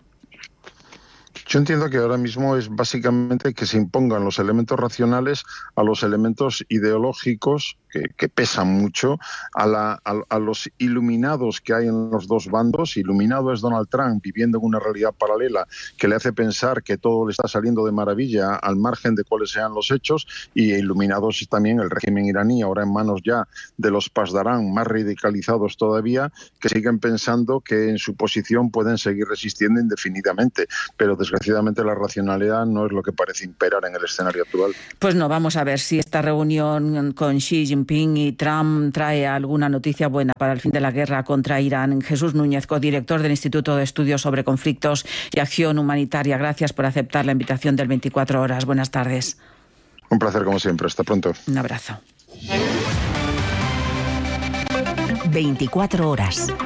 Yo entiendo que ahora mismo es básicamente que se impongan los elementos racionales a los elementos ideológicos que pesan mucho, a los iluminados que hay en los dos bandos. Iluminado es Donald Trump viviendo en una realidad paralela que le hace pensar que todo le está saliendo de maravilla al margen de cuáles sean los hechos, y iluminados también el régimen iraní, ahora en manos ya de los Pasdarán, más radicalizados todavía, que siguen pensando que en su posición pueden seguir resistiendo indefinidamente, pero desgraciadamente la racionalidad no es lo que parece imperar en el escenario actual. Pues no, vamos a ver si esta reunión con Xi Jinping y Trump trae alguna noticia buena para el fin de la guerra contra Irán. Jesús Núñez, codirector del Instituto de Estudios sobre Conflictos y Acción Humanitaria, gracias por aceptar la invitación del 24 Horas. Buenas tardes. Un placer como siempre. Hasta pronto. Un abrazo. 24 Horas.